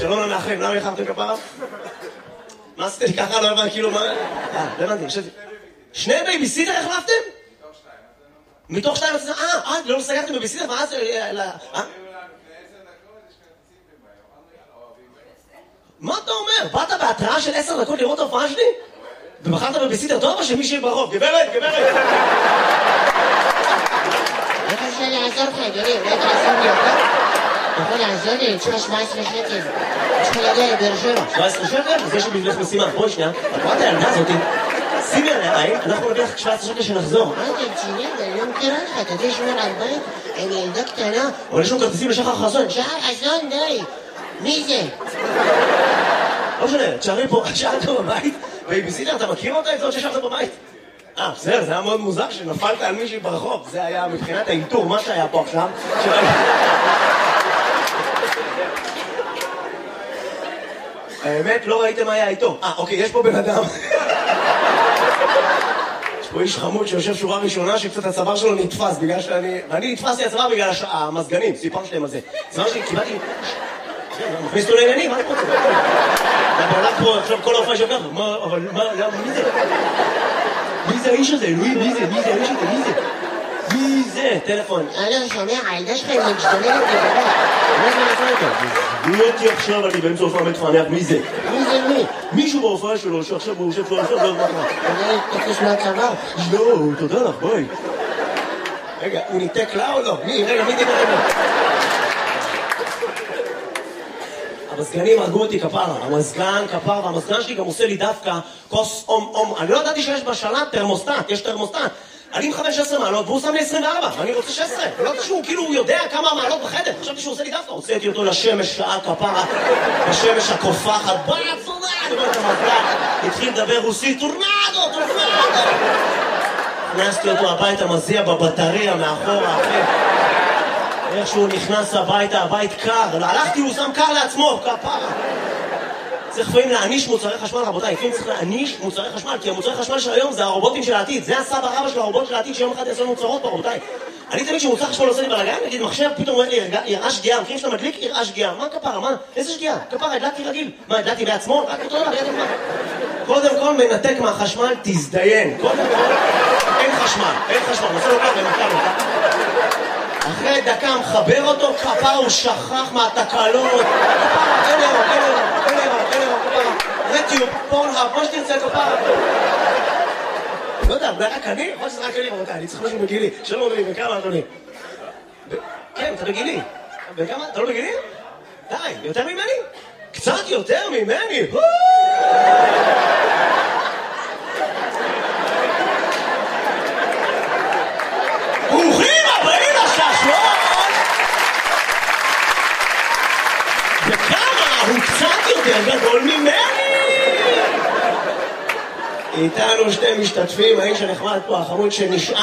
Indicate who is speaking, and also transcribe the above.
Speaker 1: שלום למאחרים, למה יחרתם כפרה? מה עשיתם לי ככה? לא הבנתי, כאילו מה... לא הבנתי, חשבתי. שני בייביסיטר החלפתם? מתוך שתיים? לא סגרתם בייביסיטר? מה זה? מה אתה אומר? באת בהתראה של 10 דקות לראות ההופעה שלי? ובחרת בייביסיטר טוב או שמישהי ברחוב? גברת!
Speaker 2: איך אפשר לעזור לך, אדוני? אולי תעזור לי אותה? אתה יכול לעזור לי? אני צריכה 17 שקל. אני צריכה להגיע לבאר שבע.
Speaker 1: 17 שקל? זה שבבלך משימה. בואי שנייה, את רואה את הילדה הזאתי? שימי עליי, אנחנו נביא לך 17 שקל שנחזור.
Speaker 2: מה אתה רציני? אני לא מכירה לך, אתה יודע שמור על בית? אני ילדה קטנה.
Speaker 1: אבל יש לנו כרטיסים לשחר חסון.
Speaker 2: שחר חסון, די. מי זה?
Speaker 1: לא משנה, תשארי פה, שאלת בבית, בייביסיטר, אתה מכיר אותה? את זאת ששארת בבית? בסדר, זה היה מאוד מוזר שנפלת על מישהי ברחוב. זה היה מבחינת האינטור, מה שהיה פה עכשיו. האמת, לא ראיתם מה היה איתו. אוקיי, יש פה בן אדם. יש פה איש חמוד שיושב שורה ראשונה שקצת הצוואר שלו נתפס בגלל ואני נתפסתי הצוואר בגלל המזגנים, סיפרתי להם על זה. הצוואר שלי, קיבלתי... מכניס אותו לעניינים, מה אני רוצה? אתה בעולם פה, עכשיו כל ההופעה שלך, אבל מי זה? מי זה האיש הזה? אלוהים, מי זה? מי זה האיש הזה? מי זה? מי זה? טלפון.
Speaker 2: לא, שומע, הילדה שלך היא משתוללת לגבי.
Speaker 1: מה זה נעשה אותה? הוא אותי עכשיו, אני באמצע הופעה מתפענח, מי זה?
Speaker 2: מי זה מי?
Speaker 1: מישהו בהופעה שלו, שעכשיו הוא יושב עכשיו, לא מה קרה.
Speaker 2: אתה תקוש מהצבא?
Speaker 1: לא, תודה לך, בואי. רגע, הוא ניתק לה או לא? רגע, מי דיבר לנו? המזגנים הרגו אותי כפרה, המזגן כפרה, והמזגן שלי גם עושה לי דווקא כוס אני לא ידעתי שיש בשלט תרמוסטט, יש תרמוסטט. אני עם 15 מעלות והוא שם לי 24, ואני רוצה 16. לא יודע שהוא כאילו הוא יודע כמה מעלות בחדר, חשבתי שהוא עושה לי דווקא. הוצאתי אותו לשמש שעה כפרה, בשמש הקופחת, בצורה, אני אומר את המזגן, התחיל לדבר רוסית, טורנדו. הכנסתי אותו הביתה, מזיע בבטריה מאחורה, אחי. איך שהוא נכנס הביתה, הבית קר, הלכתי, הוא שם קר לעצמו, כפרה. צריך לפעמים להעניש מוצרי חשמל, רבותיי, לפעמים צריך להעניש מוצרי חשמל, כי המוצרי חשמל של היום זה הרובוטים של העתיד, זה הסבא רבא של הרובוט של העתיד שיום אחד יעשו מוצרות פה, רבותיי. אני תמיד שמוצר חשמל עושה לי בלגן, נגיד מחשב, פתאום אומר לי, יראה שגיאה, מכירים שאתה מדליק, יראה שגיאה, מה כפרה, מה? איזה שגיאה? כפרה, הדלקתי רגיל. מה, הדלקתי בעצמו? רק אותו דבר, ידע מה? קודם כל מנתק מהחשמל, תזדיין. קודם כל, אין חשמל, נעשה לו ככה, אחרי דקה מחבר אותו, כפרה הוא שכח מהתקלות. כפרה, אין אירו, כפרה. רטיוב, פורנהאב, מה שתרצה, כפרה. לא יודע, זה רק אני? יכול שזה רק אני, רבותיי, אני צריך משהו בגילי. שלום אדוני, בכמה אדוני? כן, אתה בגילי. בכמה? אתה לא בגילי? די, יותר ממני? קצת יותר ממני? ברוכים הבאים לששלון! וכמה הוא קצת יותר גדול ממני! איתנו שתי משתתפים, האיש הנחמד פה, החמוד שנשאר